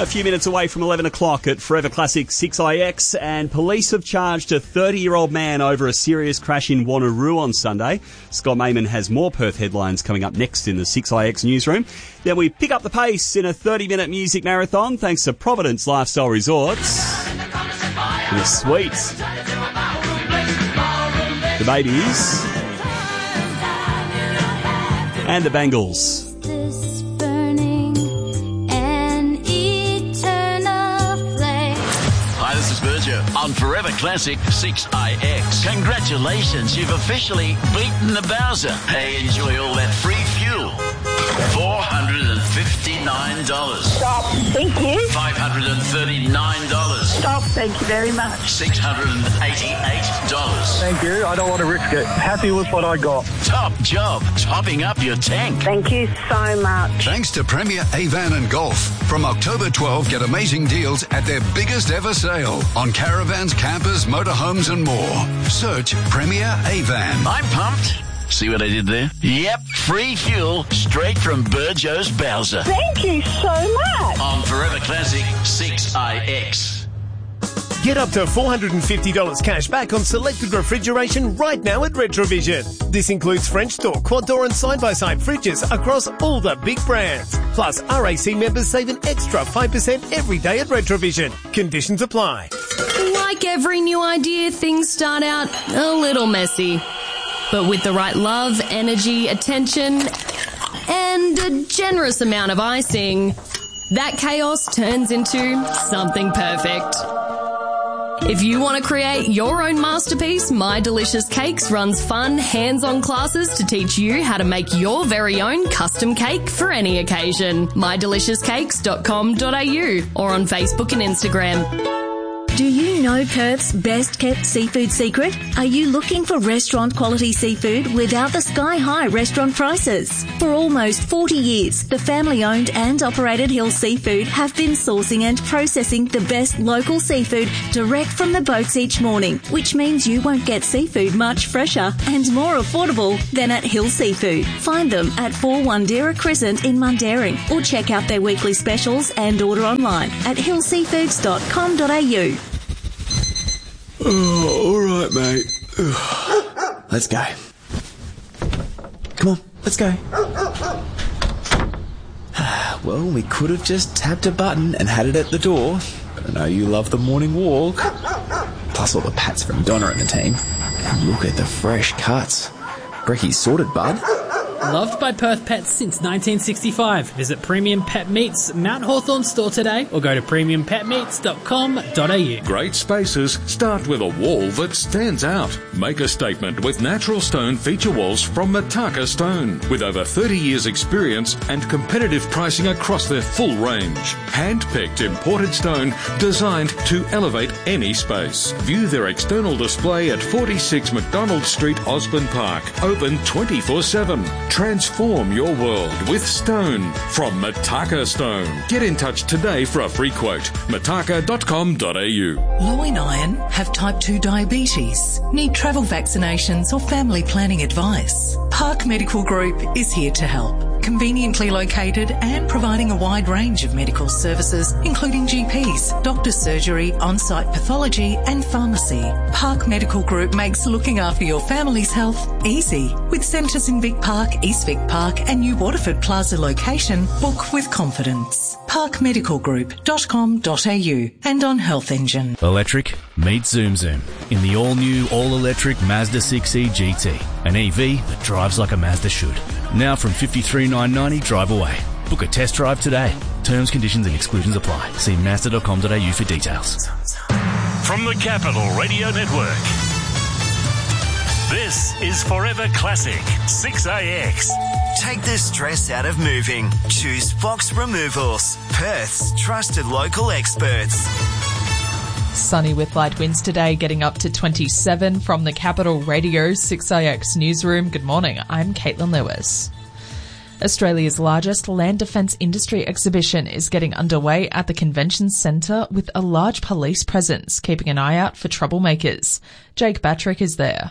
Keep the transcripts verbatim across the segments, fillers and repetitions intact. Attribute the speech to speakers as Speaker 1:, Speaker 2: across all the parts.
Speaker 1: A few minutes away from eleven o'clock at Forever Classic six I X, and police have charged a thirty-year-old man over a serious crash in Wanneroo on Sunday. Scott Mayman has more Perth headlines coming up next in the six I X newsroom. Then we pick up the pace in a thirty-minute music marathon thanks to Providence Lifestyle Resorts. And the Sweets. The Babies. And the Bangles.
Speaker 2: On Forever Classic six I X. Congratulations, you've officially beaten the Bowser. Hey, enjoy all that free fuel. four hundred fifty-nine dollars.
Speaker 3: Stop. Thank you.
Speaker 2: five hundred thirty-nine dollars.
Speaker 3: Stop. Thank you very much.
Speaker 2: six hundred eighty-eight dollars.
Speaker 4: Thank you. I don't want to risk it. Happy with what I got.
Speaker 2: Top job. Topping up your tank.
Speaker 3: Thank you so much.
Speaker 5: Thanks to Premier Avan and Golf. From October twelfth, get amazing deals at their biggest ever sale on caravans, campers, motorhomes and more. Search Premier Avan.
Speaker 2: I'm pumped. See what I did there? Yep, free fuel straight from Burjo's Bowser.
Speaker 3: Thank you so much.
Speaker 2: On Forever Classic six I X.
Speaker 6: Get up to four hundred fifty dollars cash back on selected refrigeration right now at Retrovision. This includes French door, quad door and side-by-side fridges across all the big brands. Plus, R A C members save an extra five percent every day at Retrovision. Conditions apply.
Speaker 7: Like every new idea, things start out a little messy. But with the right love, energy, attention, and a generous amount of icing, that chaos turns into something perfect. If you want to create your own masterpiece, My Delicious Cakes runs fun, hands-on classes to teach you how to make your very own custom cake for any occasion. my delicious cakes dot com dot a u or on Facebook and Instagram.
Speaker 8: Do you know Perth's best-kept seafood secret? Are you looking for restaurant-quality seafood without the sky-high restaurant prices? For almost forty years, the family-owned and operated Hill Seafood have been sourcing and processing the best local seafood direct from the boats each morning, which means you won't get seafood much fresher and more affordable than at Hill Seafood. Find them at four Wandera Crescent in Mundaring, or check out their weekly specials and order online at hill seafoods dot com dot a u.
Speaker 9: Oh, all right, mate. Let's go. Come on, let's go. Well, we could have just tapped a button and had it at the door, but I know you love the morning walk. Plus all the pats from Donna and the team. And look at the fresh cuts. Brecky's sorted, bud.
Speaker 10: Loved by Perth pets since nineteen sixty-five. Visit Premium Pet Meats Mount Hawthorn store today or go to premium pet meats dot com dot a u.
Speaker 11: Great spaces start with a wall that stands out. Make a statement with natural stone feature walls from Mataka Stone. With over thirty years experience and competitive pricing across their full range. Hand-picked imported stone designed to elevate any space. View their external display at forty-six McDonald Street, Osborne Park. Open twenty-four seven. Transform your world with stone from Mataka Stone. Get in touch today for a free quote. mataka dot com dot a u.
Speaker 12: Low in iron, have type two diabetes, need travel vaccinations or family planning advice. Park Medical Group is here to help. Conveniently located and providing a wide range of medical services, including G Ps, doctor's surgery, on-site pathology and pharmacy. Park Medical Group makes looking after your family's health easy. With centres in Vic Park, East Vic Park and New Waterford Plaza location, book with confidence. park medical group dot com dot a u and on Health Engine.
Speaker 13: Electric meets Zoom Zoom in the all-new, all-electric Mazda six E G T. An E V that drives like a Mazda should. Now from fifty-three thousand nine hundred ninety dollars drive away. Book a test drive today. Terms, conditions and exclusions apply. See mazda dot com dot a u for details.
Speaker 14: From the Capital Radio Network, this is Forever Classic six A X.
Speaker 15: Take the stress out of moving. Choose Fox Removals, Perth's trusted local experts.
Speaker 16: Sunny with light winds today, getting up to twenty-seven from the Capital Radio six A X newsroom. Good morning, I'm Caitlin Lewis. Australia's largest land defence industry exhibition is getting underway at the Convention Centre with a large police presence, keeping an eye out for troublemakers. Jake Batrick is there.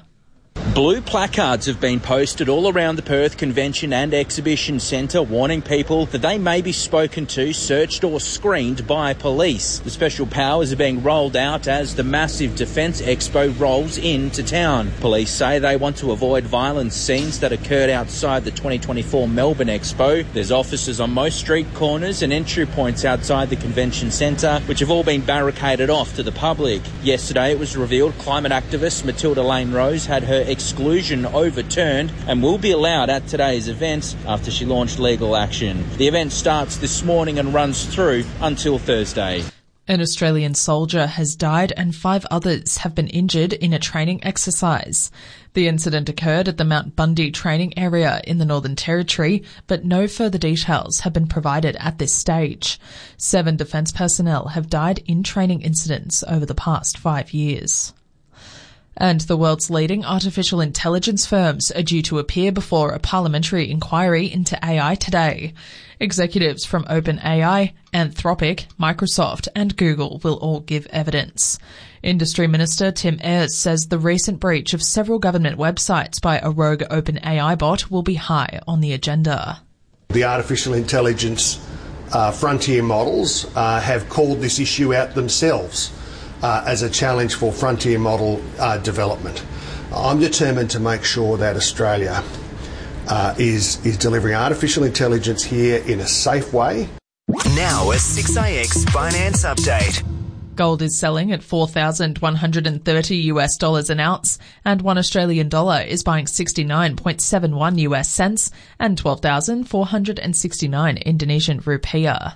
Speaker 17: Blue placards have been posted all around the Perth Convention and Exhibition Centre warning people that they may be spoken to, searched or screened by police. The special powers are being rolled out as the massive Defence Expo rolls into town. Police say they want to avoid violent scenes that occurred outside the twenty twenty-four Melbourne Expo. There's officers on most street corners and entry points outside the Convention Centre, which have all been barricaded off to the public. Yesterday it was revealed climate activist Matilda Lane Rose had her exclusion overturned and will be allowed at today's event after she launched legal action. The event starts this morning and runs through until Thursday.
Speaker 16: An Australian soldier has died and five others have been injured in a training exercise. The incident occurred at the Mount Bundy training area in the Northern Territory, but no further details have been provided at this stage. Seven defence personnel have died in training incidents over the past five years. And the world's leading artificial intelligence firms are due to appear before a parliamentary inquiry into A I today. Executives from OpenAI, Anthropic, Microsoft and Google will all give evidence. Industry Minister Tim Ayres says the recent breach of several government websites by a rogue OpenAI bot will be high on the agenda.
Speaker 18: The artificial intelligence uh, frontier models uh, have called this issue out themselves. Uh, as a challenge for frontier model uh, development. I'm determined to make sure that Australia uh, is, is delivering artificial intelligence here in a safe way.
Speaker 15: Now a six A X finance update.
Speaker 16: Gold is selling at four thousand one hundred thirty US dollars an ounce, and one Australian dollar is buying sixty-nine point seven one US cents and twelve thousand four hundred sixty-nine Indonesian rupiah.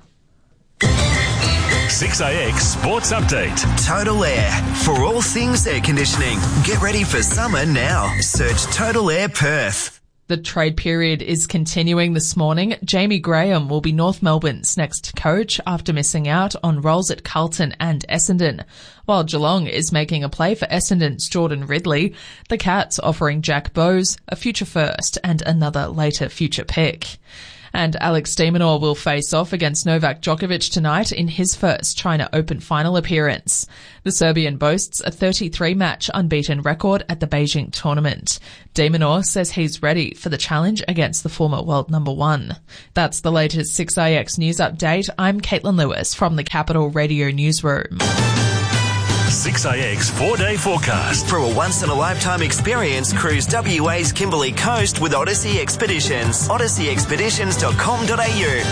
Speaker 14: six A X Sports Update.
Speaker 15: Total Air. For all things air conditioning. Get ready for summer now. Search Total Air Perth.
Speaker 16: The trade period is continuing this morning. Jamie Graham will be North Melbourne's next coach after missing out on roles at Carlton and Essendon. While Geelong is making a play for Essendon's Jordan Ridley, the Cats offering Jack Bowes a future first and another later future pick. And Alex de Minaur will face off against Novak Djokovic tonight in his first China Open final appearance. The Serbian boasts a thirty-three match unbeaten record at the Beijing tournament. De Minaur says he's ready for the challenge against the former world number one. That's the latest six A X news update. I'm Caitlin Lewis from the Capital Radio Newsroom.
Speaker 14: six A X four-day forecast.
Speaker 15: For a once-in-a-lifetime experience, cruise W A's Kimberley Coast with Odyssey Expeditions. odyssey expeditions dot com dot a u.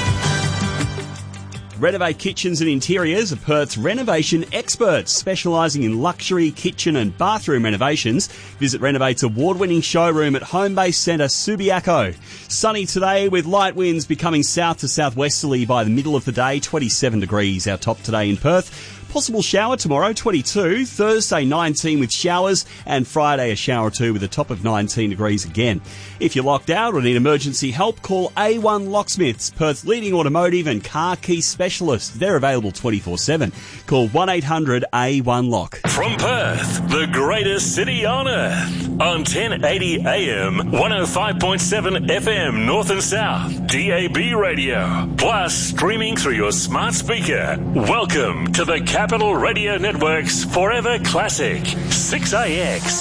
Speaker 1: Renovate Kitchens and Interiors are Perth's renovation experts, specialising in luxury kitchen and bathroom renovations. Visit Renovate's award-winning showroom at Homebase Centre, Subiaco. Sunny today with light winds becoming south to southwesterly by the middle of the day, twenty-seven degrees our top today in Perth. Possible shower tomorrow, twenty-two. Thursday, nineteen with showers. And Friday, a shower or two with a top of nineteen degrees again. If you're locked out or need emergency help, call A one Locksmiths, Perth's leading automotive and car key specialist. They're available twenty-four seven. Call one eight hundred A one Lock.
Speaker 14: From Perth, the greatest city on earth. On ten eighty A M, one oh five point seven F M, North and South, D A B radio. Plus, streaming through your smart speaker. Welcome to the Capital Radio Network's Forever Classic, six A X.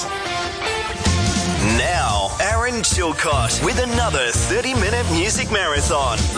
Speaker 15: Now, Aaron Chilcott with another thirty-minute music marathon.